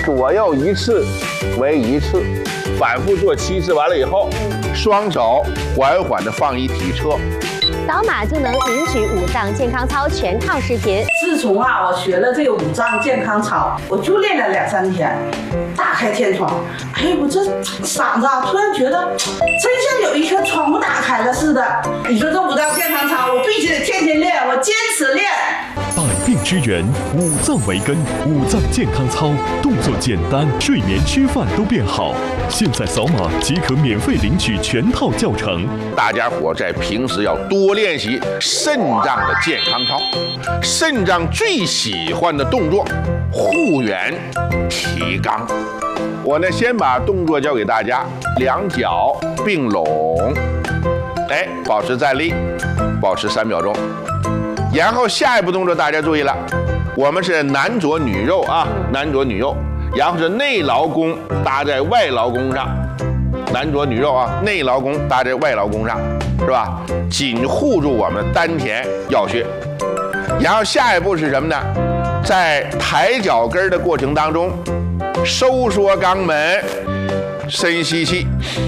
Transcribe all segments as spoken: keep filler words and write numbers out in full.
左右一次为一次，反复做七次，完了以后，双手缓缓地放一体侧。 扫码就能领取五脏健康操全套视频。 自从啊，我学了这个五脏健康操，我就练了两三天，打开天窗，哎，我这嗓子啊，突然觉得真像有一圈窗户打开了似的。你说这五脏健康操，我必须得天天练，我坚持练。 百病之源，五脏为根，五脏健康操，动作简单，睡眠、吃饭都变好。现在扫码即可免费领取全套教程。 大家伙在平时要多练习肾脏的健康操，肾脏最喜欢的动作，护元提肛。我呢，先把动作教给大家，两脚并拢，哎，保持站立，保持三秒钟。然后下一步动作大家注意了，我们是男左女右啊，男左女右，然后是内劳宫搭在外劳宫上，男左女右啊，内劳宫搭在外劳宫上，是吧？紧护住我们丹田要穴。然后下一步是什么呢？在抬脚跟的过程当中，收缩肛门，深吸气，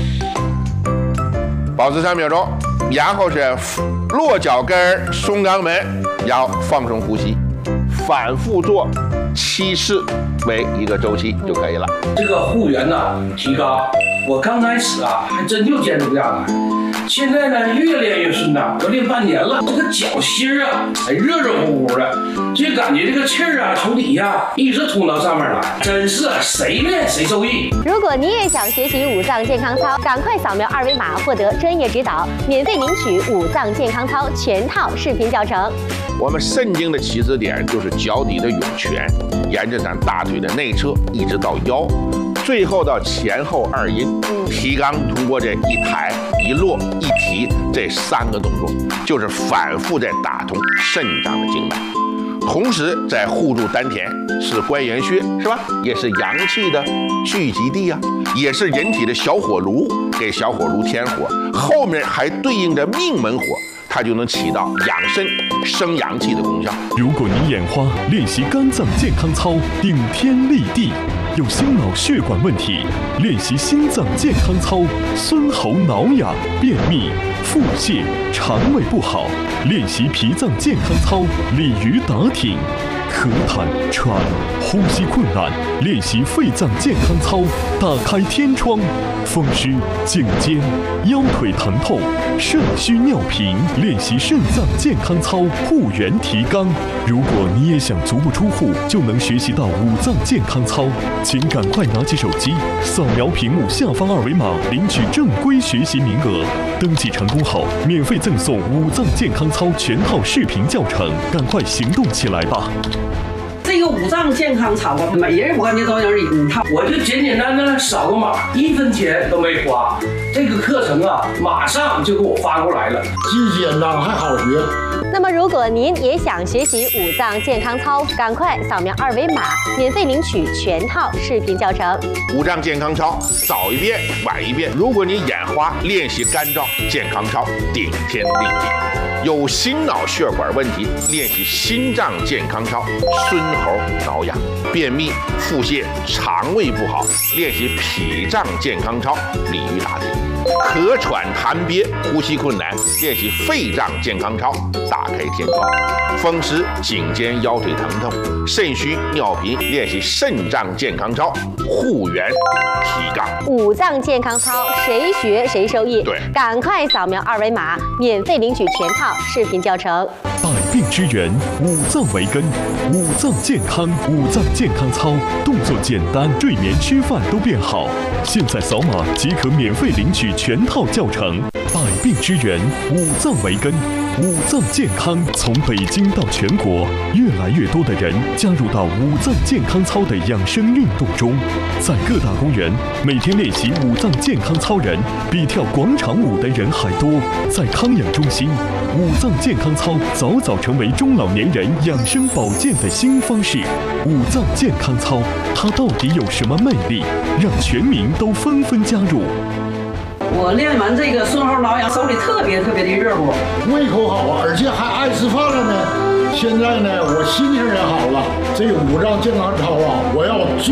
保持三秒钟。然后是落脚跟松肛门，然后放松呼吸，反复做七次为一个周期就可以了。 这个护元呢，提肛，我刚开始啊还真就坚持不下来，现在呢越练越顺当，都练半年了，这个脚心啊还热热乎乎的，就感觉这个气儿啊从底下一直通到上面来，真是谁练谁受益。 如果你也想学习五脏健康操，赶快扫描二维码获得专业指导，免费领取五脏健康操全套视频教程。 我们肾经的起始点就是脚底的涌泉，沿着咱大腿的内侧一直到腰，最后到前后二阴。提肛通过这一抬一落一提这三个动作，就是反复在打通肾脏的经脉，同时在护住丹田，是关元穴，是吧？也是阳气的聚集地啊，也是人体的小火炉，给小火炉添火，后面还对应着命门火，它就能起到养肾生阳气的功效。 如果你眼花，练习肝脏健康操，顶天立地；有心脑血管问题，练习心脏健康操，酸喉挠痒、便秘、腹泻、肠胃不好，练习脾脏健康操，鲤鱼打挺。咳痰、喘、呼吸困难，练习肺脏健康操，打开天窗；风湿、颈肩、腰腿疼痛、肾虚尿频，练习肾脏健康操，护元提肛。如果你也想足不出户就能学习到五脏健康操，请赶快拿起手机，扫描屏幕下方二维码，领取正规学习名额。登记成功后，免费赠送五脏健康操全套视频教程，赶快行动起来吧！ 这个五脏健康操啊，每人我感觉都有一套， 我就简简单单扫个码，一分钱都没花。这个课程啊，马上就给我发过来了， 既简单还好学。 那么，如果您也想学习五脏健康操，赶快扫描二维码，免费领取全套视频教程。 五脏健康操早一遍晚一遍。如果你眼花，练习肝脏健康操，顶天立地；有心脑血管问题，练习心脏健康操，孙喉挠痒；便秘、腹泻、肠胃不好，练习脾脏健康操，鲤鱼打挺；咳喘痰憋、呼吸困难，练习肺脏健康操，打开天窗；风湿、颈肩腰腿疼痛、肾虚尿频，练习肾脏健康操，护元提肛。 五脏健康操，谁学谁受益。 对， 赶快扫描二维码，免费领取全套视频教程。 百病之源，五脏为根，五脏健康，五脏健康操，动作简单，睡眠、吃饭都变好。现在扫码即可免费领取全套教程。百病之源，五脏为根，五脏健康。从北京到全国，越来越多的人加入到五脏健康操的养生运动中。在各大公园，每天练习五脏健康操人比跳广场舞的人还多。在康养中心，五脏健康操早早成为中老年人养生保健的新方式。五脏健康操，它到底有什么魅力，让全民都纷纷加入？ 我练完这个孙猴挠痒，手里特别特别的热乎， 胃口好，而且还爱吃饭了呢。现在呢，我心情也好了。这五脏健康操啊，我要。